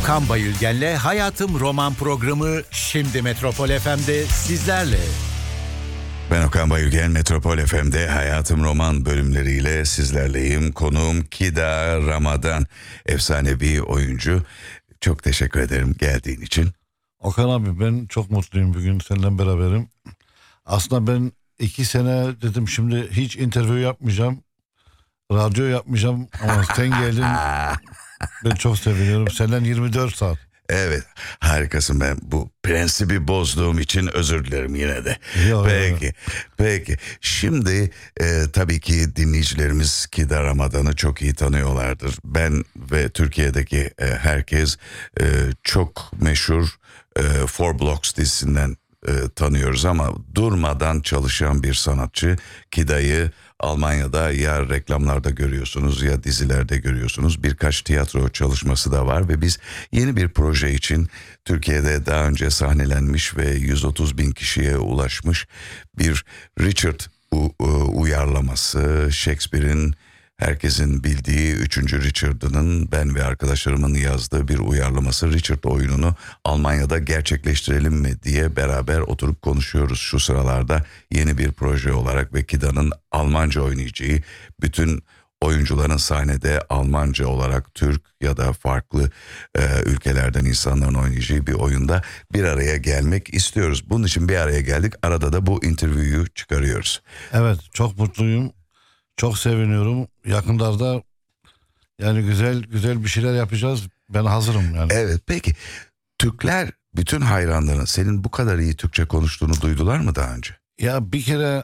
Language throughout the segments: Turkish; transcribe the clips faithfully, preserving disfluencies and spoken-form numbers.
Okan Bayülgen'le Hayatım Roman programı şimdi Metropol F M'de sizlerle. Ben Okan Bayülgen, Metropol F M'de Hayatım Roman bölümleriyle sizlerleyim. Konuğum Kida Ramadan, efsanevi oyuncu. Çok teşekkür ederim geldiğin için. Okan abi, ben çok mutluyum bugün seninle beraberim. Aslında ben iki sene dedim şimdi hiç interview yapmayacağım. Radyo yapmayacağım ama sen geldin. Ben çok seviniyorum. Senden yirmi dört saat. Evet, harikasın. Ben bu prensibi bozduğum için özür dilerim yine de. Yok, peki, yok. peki. Şimdi e, tabii ki dinleyicilerimiz Kida Ramadan'ı çok iyi tanıyorlardır. Ben ve Türkiye'deki e, herkes e, çok meşhur e, Four Blocks dizisinden e, tanıyoruz ama durmadan çalışan bir sanatçı. Kida'yı Almanya'da ya reklamlarda görüyorsunuz ya dizilerde görüyorsunuz. Birkaç tiyatro çalışması da var ve biz yeni bir proje için Türkiye'de daha önce sahnelenmiş ve yüz otuz bin kişiye ulaşmış bir Richard u- u- uyarlaması, Shakespeare'in herkesin bildiği üçüncü Richard'ının ben ve arkadaşlarımın yazdığı bir uyarlaması Richard oyununu Almanya'da gerçekleştirelim mi diye beraber oturup konuşuyoruz şu sıralarda yeni bir proje olarak ve Kida'nın Almanca oynayacağı, bütün oyuncuların sahnede Almanca olarak Türk ya da farklı e, ülkelerden insanların oynayacağı bir oyunda bir araya gelmek istiyoruz. Bunun için bir araya geldik. Arada da bu interview'yu çıkarıyoruz. Evet, çok mutluyum. Çok seviniyorum. Yakınlarda yani güzel güzel bir şeyler yapacağız. Ben hazırım yani. Evet, peki Türkler, bütün hayranların senin bu kadar iyi Türkçe konuştuğunu duydular mı daha önce? Ya bir kere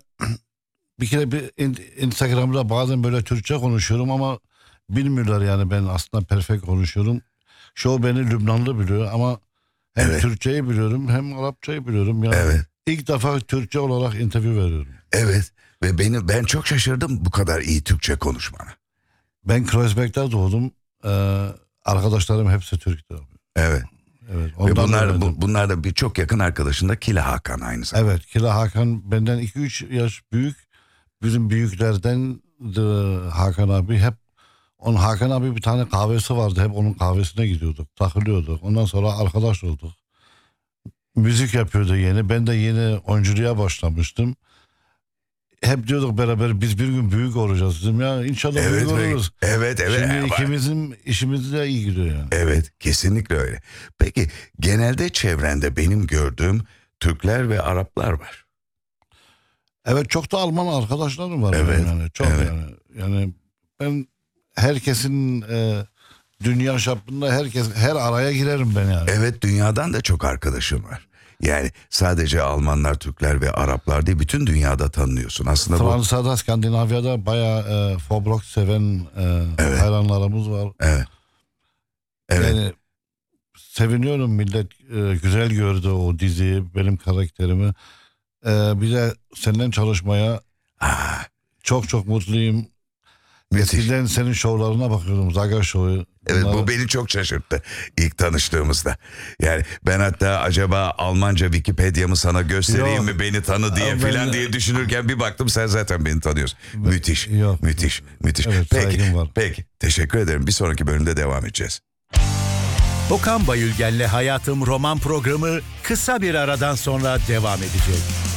bir kere bir in- Instagram'da bazen böyle Türkçe konuşuyorum ama bilmiyorlar yani ben aslında perfect konuşuyorum. Çoğu beni Lübnanlı biliyor ama hem Evet. Türkçeyi biliyorum hem Arapçayı biliyorum. Yani Evet. İlk defa Türkçe olarak interview veriyorum. Evet ve beni ben çok şaşırdım bu kadar iyi Türkçe konuşmana. Ben Kreuzberg'de doğdum. Ee, arkadaşlarım hepsi Türk'tü. Evet. Evet. Ve ondan bunlar öğrendim. bu, bunlar da bir çok yakın arkadaşın da Kila Hakan aynı zamanda. Evet, Kila Hakan benden iki üç yaş büyük. Bizim büyüklerden de Hakan abi hep onun Hakan abi bir tane kahvesi vardı. Hep onun kahvesine gidiyorduk. Takılıyorduk. Ondan sonra arkadaş olduk. Müzik yapıyordu yeni. Ben de yeni oyunculuğa başlamıştım. Hep diyorduk beraber biz bir gün büyük olacağız dedim ya. İnşallah Evet, büyük ve- oluruz. evet, evet. Şimdi Evet. ikimizin işimiz de iyi gidiyor yani. Evet, kesinlikle öyle. Peki genelde çevrende benim gördüğüm Türkler ve Araplar var. Evet, çok da Alman arkadaşlarım var. Evet, benim yani. Çok evet. yani. Yani ben herkesin e, dünya çapında herkes her araya girerim ben yani. Evet, dünyadan da çok arkadaşım var. Yani sadece Almanlar, Türkler ve Araplar değil, bütün dünyada tanınıyorsun. Aslında bu... Fransa'da, Skandinavya'da bayağı e, Foblok seven e, Evet. hayranlarımız var. Evet. Evet. Yani seviniyorum, millet e, güzel gördü o diziyi, benim karakterimi. E, bir de senden çalışmaya Aa, çok çok mutluyum. müthiş. Eskiden senin şovlarına bakıyordum, Zaga Show'u. Evet, Bunları- bu beni çok şaşırttı ilk tanıştığımızda. Yani ben hatta acaba Almanca Wikipedia'mı sana göstereyim Yok. mi beni tanı diye Aa, filan ben- diye düşünürken bir baktım sen zaten beni tanıyorsun. Müthiş, Yok. müthiş, müthiş. Evet, Peki, saygım var. peki. Teşekkür ederim. Bir sonraki bölümde devam edeceğiz. Okan Bayülgen'le Hayatım Roman programı kısa bir aradan sonra devam edecek.